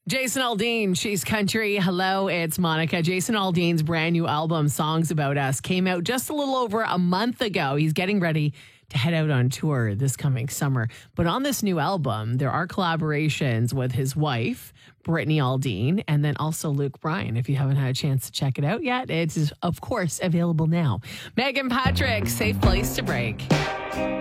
Jason Aldean, She's Country. Hello, it's Monica. Jason Aldean's brand new album, Songs About Us, came out just a little over a month ago. He's getting ready to head out on tour this coming summer. But on this new album, there are collaborations with his wife, Brittany Aldean, and then also Luke Bryan. If you haven't had a chance to check it out yet, it's, of course, available now. Megan Patrick, Safe Place to Break.